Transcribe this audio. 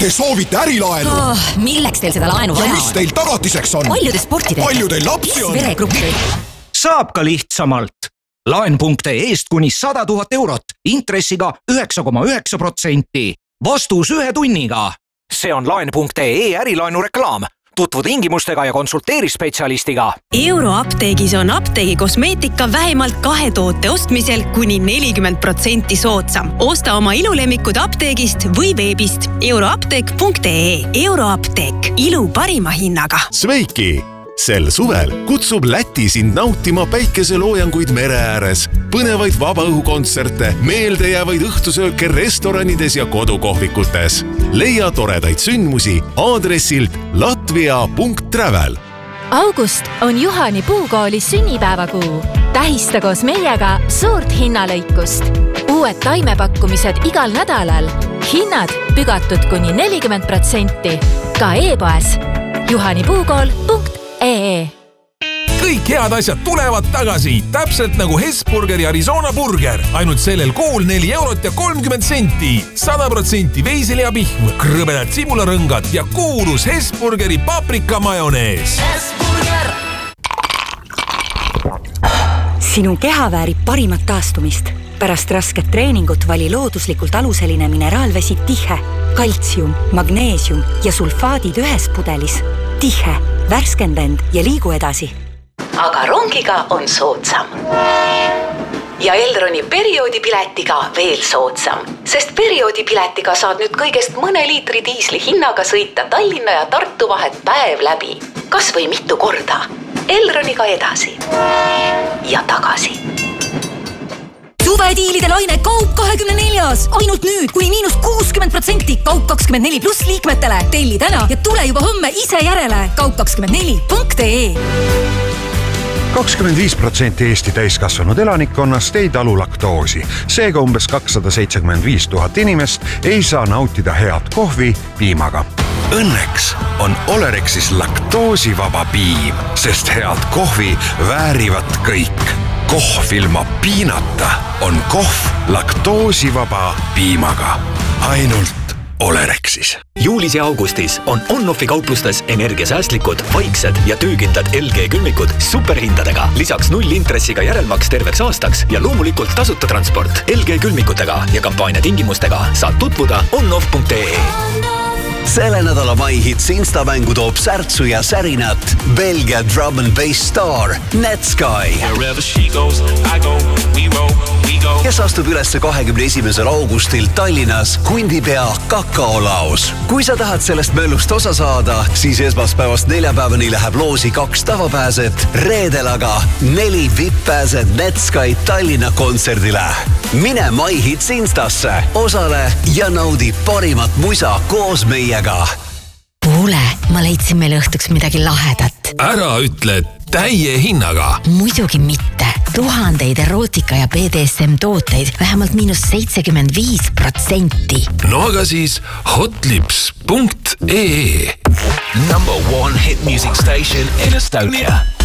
Te soovite ärilaenu? Milleks teil seda laenu vaja on? Ja mis teil tagatiseks on? Palju te sporti teete? Palju teil lapsi on? Veregruppi? Saab ka lihtsamalt. Laen.ee-st kuni 100 000 eurot, intressiga 9,9%. Vastus 1 tunniga. See on Laen.ee ärilaenu reklaam. Tutvu tingimustega ja konsulteeri spetsialistiga. Euroapteegis on apteegi kosmeetika vähemalt 2 toote ostmisel kuni 40% soodsam. Osta oma ilulemmikud apteegist või veebist. Euroapteek.ee. Euroapteek. Ilu parima hinnaga. Sveiki! Sel suvel kutsub Läti sind nautima päikeseloojanguid mere ääres, põnevaid vabaõhukontserte, meeldejäävaid õhtusööke restoranides ja kodukohvikutes. Leia toredaid sündmusi aadressilt latvia.travel. August on Juhani Puukooli sünnipäevakuu. Tähista koos meiega suurt hinnalõikust. Uued taimepakkumised igal nädalal. Hinnad pügatud kuni 40%. Ka e-poes juhanipuukool.ee. Kõik head asjad tulevad tagasi, täpselt nagu Hesburgeri Arizona burger. Ainult sellel kuul 4 eurot ja 30 senti. 100% veiseli ja pihm, krõbedad sibularõngad ja kuulus Hesburgeri paprika majonees. Hesburger! Sinu keha väärib parimat taastumist. Pärast rasket treeningut vali looduslikult aluseline mineraalvesi Tihe. Kaltsium, magneesium ja sulfaadid ühes pudelis. Tihe, värskenda end ja liigu edasi. Aga rongiga on soodsam. Ja Elroni perioodipiletiga veel soodsam. Sest perioodipiletiga saad nüüd kõigest mõne liitri diisli hinnaga sõita Tallinna ja Tartu vahet päev läbi. Kas või mitu korda. Elroniga edasi. Ja tagasi. Suvediilide laine Kaup 24. Ainult nüüd kui -60% Kaup 24 pluss liikmetele. Telli täna ja tule juba homme ise järele. Kaup24.ee 25% Eesti täiskasvanud elanikkonnast ei talu laktoosi. Seega umbes 275 000 inimest ei saa nautida head kohvi piimaga. Õnneks on Olerexis laktoosivaba piim, sest head kohvi väärivad kõik. Kohv ilma piinata on kohv laktoosivaba piimaga. Ainult Olerexis. Juulis ja augustis on On-Offi kauplustes energiasäästlikud, vaiksed ja töökindlad LG külmikud superhindadega. Lisaks 0 intressiga järelmaks terveks aastaks ja loomulikult tasuta transport LG külmikutega ja kampaania tingimustega saad tutvuda onoff.ee. Selle nädala MyHits Instamängu toob särtsu ja särinat Belgia drum and bass star Netsky, kes astub ülesse 21. augustil Tallinnas Kundipea kakaolaos. Kui sa tahad sellest möllust osa saada, siis esmaspäevast neljapäevani läheb loosi 2 tavapääset, reedel aga 4 VIP-pääset Netsky Tallinna kontserdile. Mine MyHits Instasse, osale ja naudi parimat musa koos meiega. Kuule, ma leidsin meile õhtuks midagi lahedat. Ära ütle täie hinnaga. Muidugi mitte. Tuhandeid erootika ja BDSM tooteid vähemalt -75%. No aga siis hotlips.ee Number 1 hit music station in Estonia.